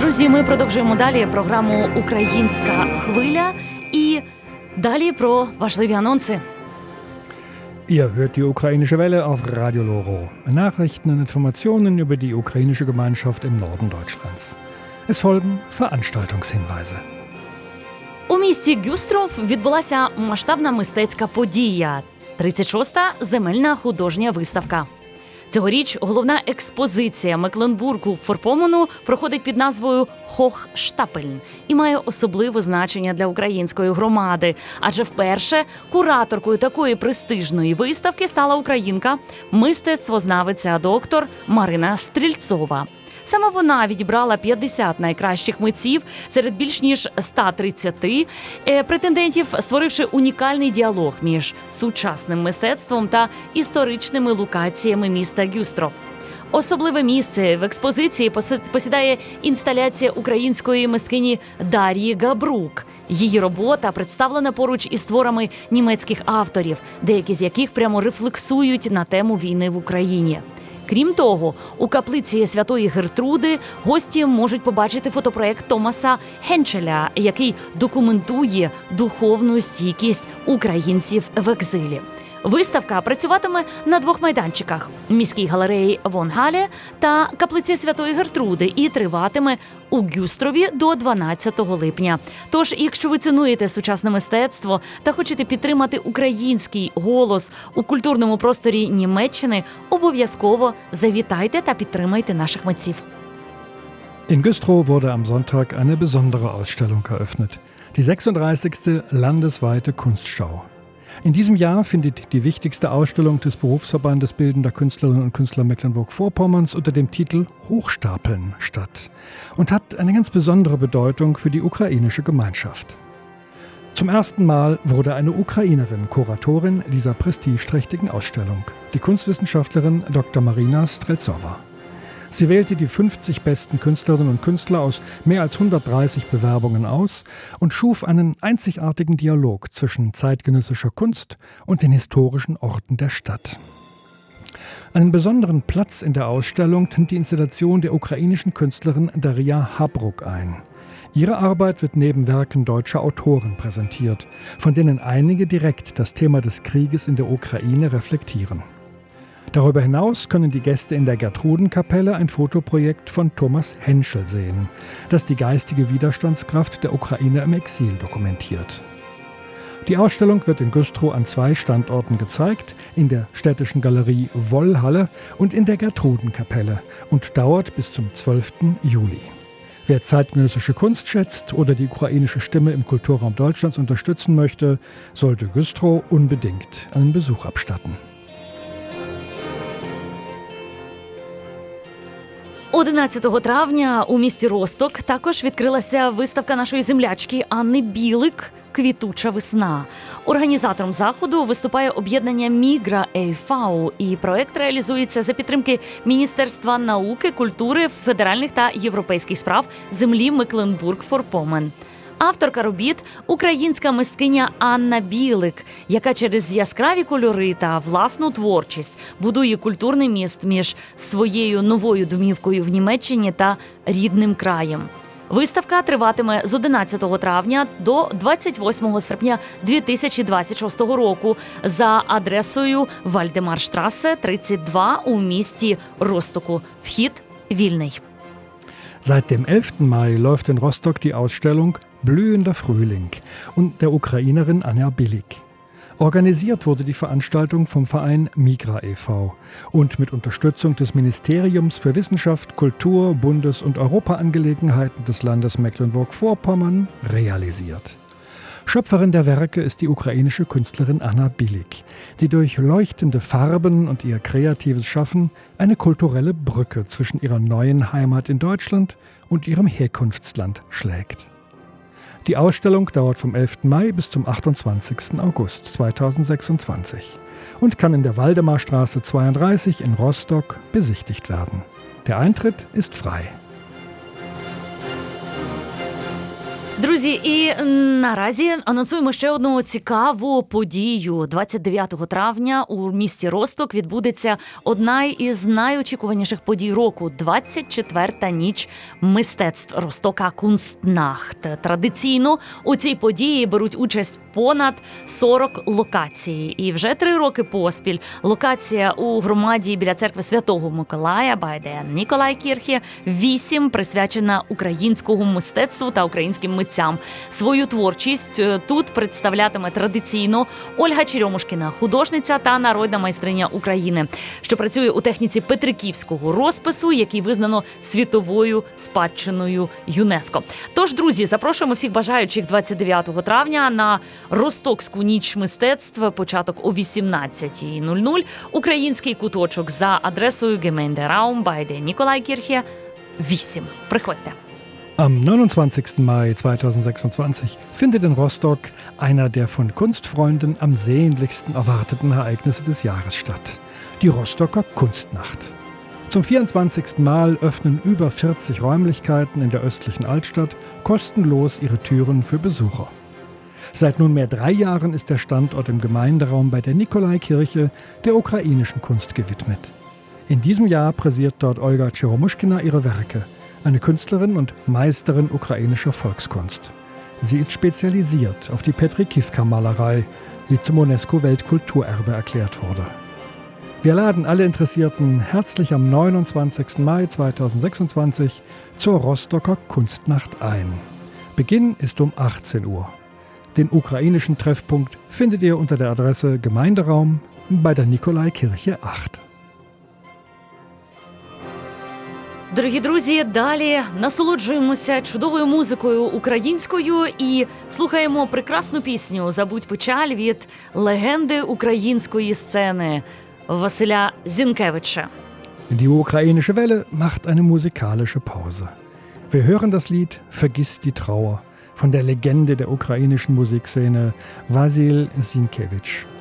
Друзі, ми продовжуємо далі програму «Українська хвиля» і далі про важливі анонси. Ihr hört die ukrainische Welle auf Radio Loro. Nachrichten und Informationen über die ukrainische Gemeinschaft im Norden Deutschlands. Es folgen Veranstaltungshinweise. У місті Гюстров відбулася масштабна мистецька подія – 36-та земельна художня виставка. Цьогоріч головна експозиція Мекленбургу-Форпомену проходить під назвою «Хохштапельн» і має особливе значення для української громади. Адже вперше кураторкою такої престижної виставки стала українка, мистецтвознавиця доктор Марина Стрільцова. Саме вона відібрала 50 найкращих митців серед більш ніж 130 претендентів, створивши унікальний діалог між сучасним мистецтвом та історичними локаціями міста Гюстров. Особливе місце в експозиції посідає інсталяція української мисткині Дар'ї Габрук. Її робота представлена поруч із творами німецьких авторів, деякі з яких прямо рефлексують на тему війни в Україні. Крім того, у каплиці Святої Гертруди гості можуть побачити фотопроект Томаса Хенчеля, який документує духовну стійкість українців в екзилі. Виставка працюватиме на двох майданчиках – міській галереї Вонгале та каплиці Святої Гертруди і триватиме у Гюстрові до 12 липня. Тож, якщо ви цінуєте сучасне мистецтво та хочете підтримати український голос у культурному просторі Німеччини, обов'язково завітайте та підтримайте наших митців. In Güstrow wurde am Sonntag eine besondere Ausstellung eröffnet. Die 36. landesweite Kunstschau. In diesem Jahr findet die wichtigste Ausstellung des Berufsverbandes Bildender Künstlerinnen und Künstler Mecklenburg-Vorpommerns unter dem Titel Hochstapeln statt und hat eine ganz besondere Bedeutung für die ukrainische Gemeinschaft. Zum ersten Mal wurde eine Ukrainerin Kuratorin dieser prestigeträchtigen Ausstellung, die Kunstwissenschaftlerin Dr. Marina Streltsova. Sie wählte die 50 besten Künstlerinnen und Künstler aus mehr als 130 Bewerbungen aus und schuf einen einzigartigen Dialog zwischen zeitgenössischer Kunst und den historischen Orten der Stadt. Einen besonderen Platz in der Ausstellung nimmt die Installation der ukrainischen Künstlerin Dar'ja Gabruк ein. Ihre Arbeit wird neben Werken deutscher Autoren präsentiert, von denen einige direkt das Thema des Krieges in der Ukraine reflektieren. Darüber hinaus können die Gäste in der Gertrudenkapelle ein Fotoprojekt von Thomas Henschel sehen, das die geistige Widerstandskraft der Ukraine im Exil dokumentiert. Die Ausstellung wird in Güstrow an 2 Standorten gezeigt, in der städtischen Galerie Wollhalle und in der Gertrudenkapelle und dauert bis zum 12. Juli. Wer zeitgenössische Kunst schätzt oder die ukrainische Stimme im Kulturraum Deutschlands unterstützen möchte, sollte Güstrow unbedingt einen Besuch abstatten. 11 травня у місті Росток також відкрилася виставка нашої землячки Анни Білик «Квітуча весна». Організатором заходу виступає об'єднання Мігра e.V. і проект реалізується за підтримки Міністерства науки, культури, федеральних та європейських справ землі Мекленбург-Форпомен. Авторка робіт – українська мисткиня Анна Білик, яка через яскраві кольори та власну творчість будує культурний міст між своєю новою домівкою в Німеччині та рідним краєм. Виставка триватиме з 11 травня до 28 серпня 2026 року за адресою Вальдемарштрасе, 32 у місті Ростоку. Вхід вільний. Seit dem 11. Mai läuft in Rostock die Ausstellung Blühender Frühling und der Ukrainerin Anja Bilik. Organisiert wurde die Veranstaltung vom Verein Migra e.V. und mit Unterstützung des Ministeriums für Wissenschaft, Kultur, Bundes- und Europaangelegenheiten des Landes Mecklenburg-Vorpommern realisiert. Schöpferin der Werke ist die ukrainische Künstlerin Anna Bilik, die durch leuchtende Farben und ihr kreatives Schaffen eine kulturelle Brücke zwischen ihrer neuen Heimat in Deutschland und ihrem Herkunftsland schlägt. Die Ausstellung dauert vom 11. Mai bis zum 28. August 2026 und kann in der Waldemarstraße 32 in Rostock besichtigt werden. Der Eintritt ist frei. Друзі, і наразі анонсуємо ще одну цікаву подію. 29 травня у місті Росток відбудеться одна із найочікуваніших подій року – 24-та ніч мистецтв Ростока Кунстнахт. Традиційно у цій події беруть участь понад 40 локацій. І вже 3 роки поспіль локація у громаді біля церкви Святого Миколая, bei der Nikolaikirche, 8 присвячена українському мистецтву та українським митцям. Свою творчість тут представлятиме традиційно Ольга Черемушкіна, художниця та народна майстриня України, що працює у техніці петриківського розпису, який визнано світовою спадщиною ЮНЕСКО. Тож, друзі, запрошуємо всіх бажаючих 29 травня на Ростокську ніч мистецтв, початок о 18:00, український куточок за адресою Gemeinderaum bei der Nikolaikirche 8. Приходьте. Am 29. Mai 2026 findet in Rostock einer der von Kunstfreunden am sehnlichsten erwarteten Ereignisse des Jahres statt: die Rostocker Kunstnacht. Zum 24. Mal öffnen über 40 Räumlichkeiten in der östlichen Altstadt kostenlos ihre Türen für Besucher. Seit nunmehr 3 Jahren ist der Standort im Gemeinderaum bei der Nikolaikirche der ukrainischen Kunst gewidmet. In diesem Jahr präsiert dort Olga Cheromushkina ihre Werke, eine Künstlerin und Meisterin ukrainischer Volkskunst. Sie ist spezialisiert auf die Petrikivka-Malerei, die zum UNESCO-Weltkulturerbe erklärt wurde. Wir laden alle Interessierten herzlich am 29. Mai 2026 zur Rostocker Kunstnacht ein. Beginn ist um 18 Uhr. Den ukrainischen Treffpunkt findet ihr unter der Adresse Gemeinderaum bei der Nikolaikirche 8. Дорогі друзі, далі насолоджуємося чудовою музикою українською і слухаємо прекрасну пісню «Забудь печаль» від легенди української сцени Василя Зінкевича. Die ukrainische Welle macht eine musikalische Pause. Wir hören das Lied Vergiss die Trauer von der Legende der ukrainischen Musikszene Wasyl Sienkiewicz.